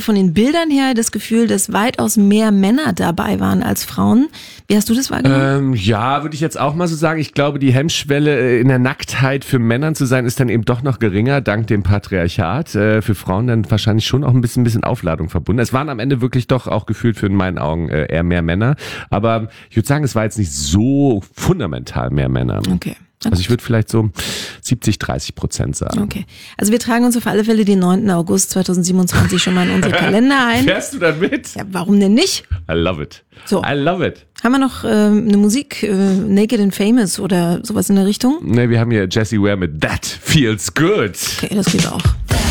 von den Bildern her das Gefühl, dass weitaus mehr Männer dabei waren als Frauen. Wie hast du das wahrgenommen? Ja, würde ich jetzt auch mal so sagen. Ich glaube, die Hemmschwelle in der Nacktheit für Männern zu sein, ist dann eben doch noch geringer, dank dem Patriarchat. Für Frauen dann wahrscheinlich schon auch ein bisschen Aufladung verbunden. Es waren am Ende wirklich doch auch gefühlt für in meinen Augen eher mehr Männer. Aber ich würde sagen, es war jetzt nicht so fundamental mehr Männer. Okay. Also ich würde vielleicht so 70-30% sagen. Okay. Also wir tragen uns auf alle Fälle den 9. August 2027 schon mal in unsere Kalender ein. Fährst du dann mit? Ja, warum denn nicht? I love it. So. I love it. Haben wir noch eine Musik, Naked and Famous oder sowas in der Richtung? Ne, wir haben hier Jessie Ware mit That Feels Good. Okay, das geht auch.